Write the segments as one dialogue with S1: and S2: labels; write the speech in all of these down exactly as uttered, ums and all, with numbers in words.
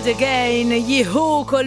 S1: Wild Again, gli Who col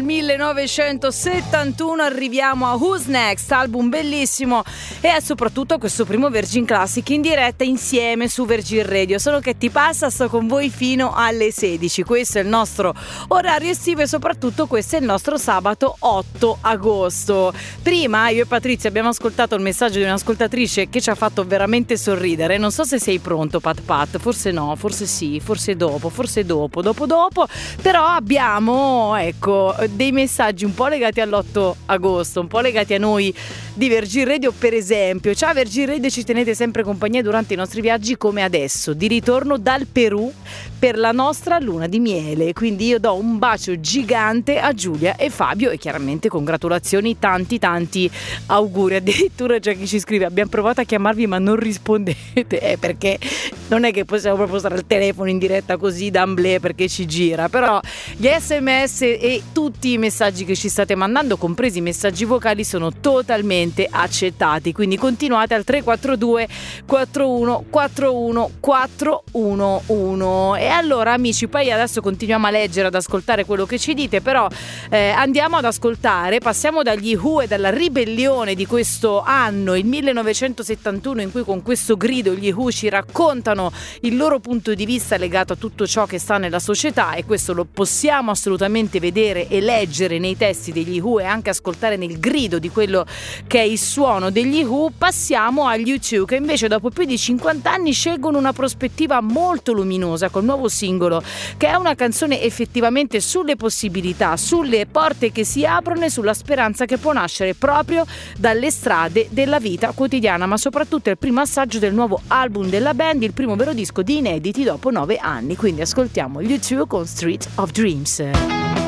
S1: millenovecentosettantuno. Arriviamo a Who's Next, album bellissimo, e soprattutto questo primo Virgin Classic in diretta insieme su Virgin Radio. Solo che ti passa, sto con voi fino alle sedici. Questo è il nostro orario estivo e soprattutto questo è il nostro sabato otto agosto. Prima io e Patrizia abbiamo ascoltato il messaggio di un'ascoltatrice che ci ha fatto veramente sorridere. Non so se sei pronto, Pat Pat, forse no, forse sì, forse dopo, forse dopo, dopo dopo, però abbiamo, ecco, dei messaggi un po' legati all'otto agosto, un po' legati a noi di Virgin Radio, per esempio. Ciao Virgin Radio, ci tenete sempre compagnia durante i nostri viaggi come adesso, di ritorno dal Perù per la nostra luna di miele, quindi io do un bacio gigante a Giulia e Fabio e chiaramente congratulazioni, tanti tanti auguri. Addirittura c'è chi ci scrive: abbiamo provato a chiamarvi ma non rispondete, eh, perché non è che possiamo proprio stare al telefono in diretta così d'amblè perché ci gira, però gli sms e tutti i messaggi che ci state mandando, compresi i messaggi vocali, sono totalmente accettati, quindi continuate al tre quattro due quattro uno quattro uno quattro uno uno. E allora amici, poi adesso continuiamo a leggere, ad ascoltare quello che ci dite, però eh, andiamo ad ascoltare, passiamo dagli Who e dalla ribellione di questo anno, il millenovecentosettantuno, in cui con questo grido gli Who ci raccontano il loro punto di vista legato a tutto ciò che sta nella società, e questo lo possiamo assolutamente vedere e leggere nei testi degli Who e anche ascoltare nel grido di quello che è il suono degli Who. Passiamo agli U due, che invece dopo più di cinquanta anni scelgono una prospettiva molto luminosa col nuovo singolo, che è una canzone effettivamente sulle possibilità, sulle porte che si aprono e sulla speranza che può nascere proprio dalle strade della vita quotidiana, ma soprattutto è il primo assaggio del nuovo album della band, il primo vero disco di inediti dopo nove anni. Quindi ascoltiamo gli U due con Street of Dreams.